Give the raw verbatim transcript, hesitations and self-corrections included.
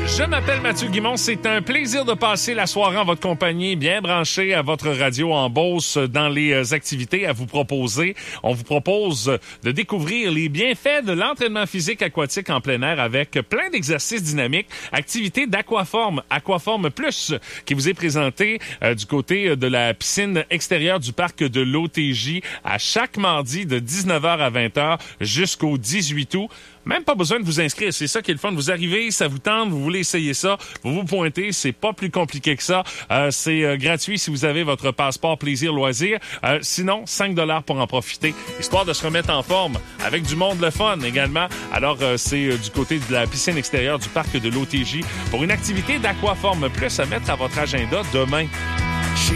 Je m'appelle Mathieu Guimond. C'est un plaisir de passer la soirée en votre compagnie, bien branché à votre radio en Beauce dans les activités à vous proposer. On vous propose de découvrir les bienfaits de l'entraînement physique aquatique en plein air avec plein d'exercices dynamiques, activités d'Aquaform, Aquaform Plus, qui vous est présenté euh, du côté de la piscine extérieure du parc de l'O T J à chaque mardi de dix-neuf heures à vingt heures jusqu'au dix-huit août. Même pas besoin de vous inscrire. C'est ça qui est le fun. Vous arrivez, ça vous tente, vous voulez essayer ça, vous vous pointez. C'est pas plus compliqué que ça. Euh, c'est euh, gratuit si vous avez votre passeport plaisir loisir. Euh, sinon, cinq dollars pour en profiter, histoire de se remettre en forme avec du monde le fun également. Alors, euh, c'est euh, du côté de la piscine extérieure du parc de l'O T J pour une activité d'Aquaform Plus à mettre à votre agenda demain.